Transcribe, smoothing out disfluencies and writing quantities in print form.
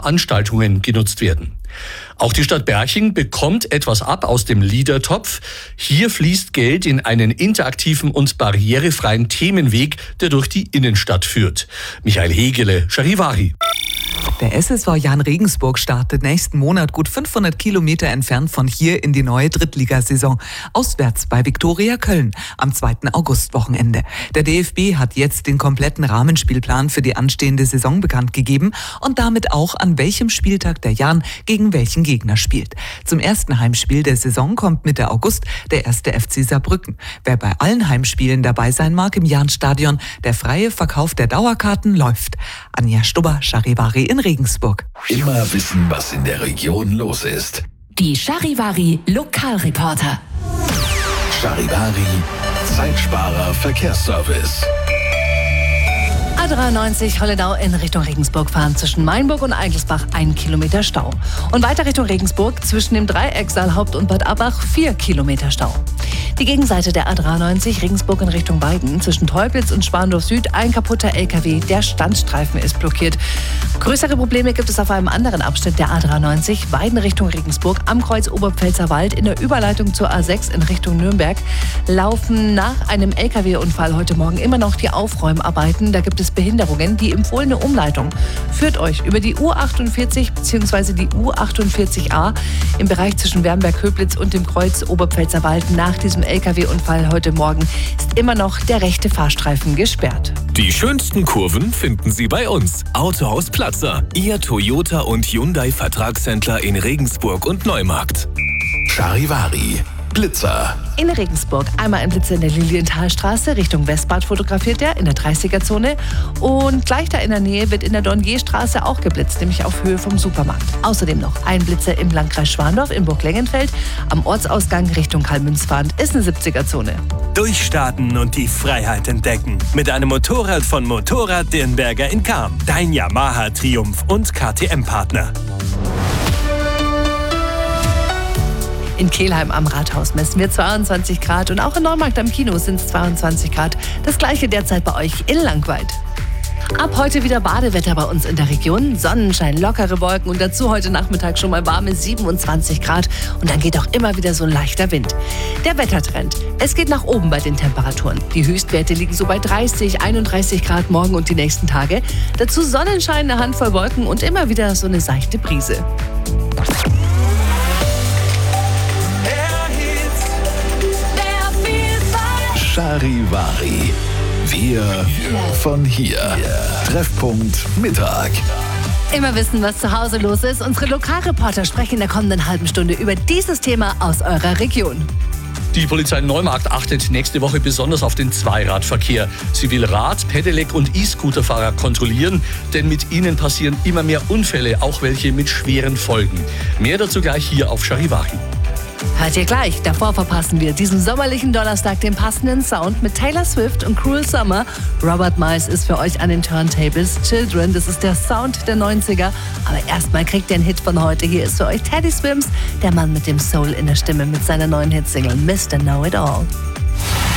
Veranstaltungen genutzt werden. Auch die Stadt Berching bekommt etwas ab aus dem Liedertopf. Hier fließt Geld in einen interaktiven und barrierefreien Themenweg, der durch die Innenstadt führt. Michael Hegele, Charivari. Der SSV Jahn Regensburg startet nächsten Monat gut 500 Kilometer entfernt von hier in die neue Drittligasaison. Auswärts bei Viktoria Köln am 2. Augustwochenende. Der DFB hat jetzt den kompletten Rahmenspielplan für die anstehende Saison bekannt gegeben und damit auch, an welchem Spieltag der Jahn gegen welchen Gegner spielt. Zum ersten Heimspiel der Saison kommt Mitte August der 1. FC Saarbrücken. Wer bei allen Heimspielen dabei sein mag im Jahnstadion, der freie Verkauf der Dauerkarten läuft. Anja Stubber, Charivari in Regensburg. Immer wissen, was in der Region los ist. Die Charivari Lokalreporter. Charivari Zeitsparer Verkehrsservice. A93 Holledau in Richtung Regensburg fahren zwischen Mainburg und Eigelsbach 1 Kilometer Stau. Und weiter Richtung Regensburg zwischen dem Dreieck Saalhaupt und Bad Abbach 4 Kilometer Stau. Die Gegenseite der A93 Regensburg in Richtung Weiden zwischen Teupitz und Schwandorf Süd ein kaputter LKW, der Standstreifen ist blockiert. Größere Probleme gibt es auf einem anderen Abschnitt der A93 Weiden Richtung Regensburg am Kreuz Oberpfälzer Wald in der Überleitung zur A6 in Richtung Nürnberg laufen nach einem LKW-Unfall heute Morgen immer noch die Aufräumarbeiten. Da gibt es Behinderungen. Die empfohlene Umleitung führt euch über die U48 bzw. die U48a im Bereich zwischen Wernberg-Höblitz und dem Kreuz Oberpfälzer Wald. Nach diesem LKW-Unfall heute Morgen ist immer noch der rechte Fahrstreifen gesperrt. Die schönsten Kurven finden Sie bei uns. Autohaus Platzer, Ihr Toyota und Hyundai Vertragshändler in Regensburg und Neumarkt. Charivari Blitzer. In Regensburg einmal ein Blitzer in der Lilienthalstraße Richtung Westbad fotografiert er in der 30er-Zone. Und gleich da in der Nähe wird in der Dornierstraße auch geblitzt, nämlich auf Höhe vom Supermarkt. Außerdem noch ein Blitzer im Landkreis Schwandorf in Burg-Lengenfeld. Am Ortsausgang Richtung Kalmünzfahrend ist eine 70er-Zone. Durchstarten und die Freiheit entdecken. Mit einem Motorrad von Motorrad Dirnberger in Cham. Dein Yamaha Triumph und KTM-Partner. In Kelheim am Rathaus messen wir 22 Grad und auch in Neumarkt am Kino sind es 22 Grad. Das gleiche derzeit bei euch in Langweid. Ab heute wieder Badewetter bei uns in der Region. Sonnenschein, lockere Wolken und dazu heute Nachmittag schon mal warme 27 Grad. Und dann geht auch immer wieder so ein leichter Wind. Der Wettertrend. Es geht nach oben bei den Temperaturen. Die Höchstwerte liegen so bei 30, 31 Grad morgen und die nächsten Tage. Dazu Sonnenschein, eine Handvoll Wolken und immer wieder so eine seichte Brise. Charivari. Wir von hier. Treffpunkt Mittag. Immer wissen, was zu Hause los ist. Unsere Lokalreporter sprechen in der kommenden halben Stunde über dieses Thema aus eurer Region. Die Polizei Neumarkt achtet nächste Woche besonders auf den Zweiradverkehr. Sie will Rad-, Pedelec- und E-Scooterfahrer kontrollieren, denn mit ihnen passieren immer mehr Unfälle, auch welche mit schweren Folgen. Mehr dazu gleich hier auf Charivari. Hört ihr gleich. Davor verpassen wir diesen sommerlichen Donnerstag den passenden Sound mit Taylor Swift und Cruel Summer. Robert Miles ist für euch an den Turntables. Children, das ist der Sound der 90er. Aber erstmal kriegt ihr einen Hit von heute. Hier ist für euch Teddy Swims, der Mann mit dem Soul in der Stimme mit seiner neuen Hitsingle Mr. Know It All.